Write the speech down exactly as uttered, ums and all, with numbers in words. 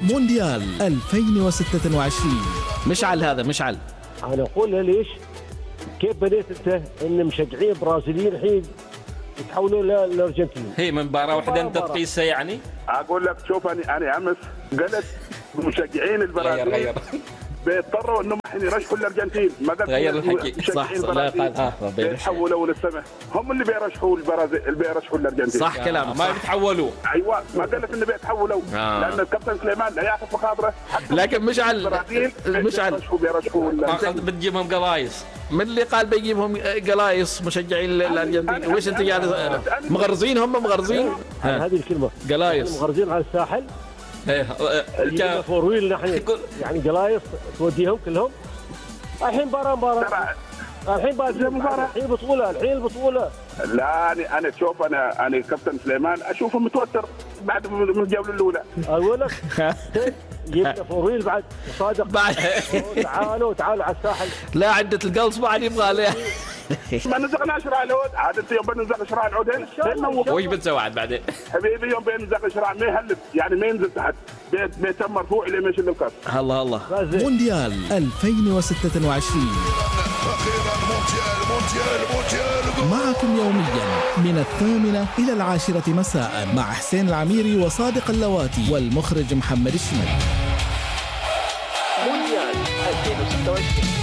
مونديال ألفين وستة وعشرين. مشعل هذا مشعل، أنا أقول ليش كيف بديت أنت إن مشجعين برازيليين الحين يتحولون للأرجنتين؟ هي من مباراة واحدة أنت تقيسها يعني؟ أقول لك شوف أنا أنا أمس قلت مشجعين البرازيل بيضطروا انهم الحين يرشحوا الارجنتين، ما قلت غير الحكي صح لا قال اه بيتحولوا للسماء، هم اللي بيرشحوا البرازيل اللي بيرشحوا الارجنتين صح كلام ما بيتحولوا. ايوه ما قلت انه بيتحولوا آه. لان الكابتن سليمان لا يعرف مخاطره، لكن مشعل مشعل بيرشحوا بتجيبهم قلايص، من اللي قال بيجيبهم قلايص مشجعين الارجنتين؟ وش انت قاعد مغرزين؟ هم مغرزين هذه الكلمه قلايص مغرزين على الساحل. ايه فور ويل نحن يعني قلايص توديهم كلهم. الحين مباراه مباراه الحين بعد مباراه الحين بطوله الحين البطوله. لا انا انا شوف انا انا كابتن سليمان اشوفه متوتر بعد من الجوله الاولى. اقول لك جبنا فور ويل بعد صادق بعد تعالوا تعالوا على الساحل. لا عده القلص بعد يبغى له ما نزغنا شراع العود عاد انت يوم بنزغ شراع العود هنا وش بتسوي عاد بعدين؟ حبيبي يوم بنزغ شراع ما يهلب يعني ما ينزل تحت بيت بيتم مرفوع الى ماشي للكاس. الله الله. مونديال ألفين وستة وعشرين معكم يوميا من الثامنة إلى العاشرة مساء مع حسين العميري وصادق اللواتي والمخرج محمد الشمال. مونديال ألفين وستة وعشرين.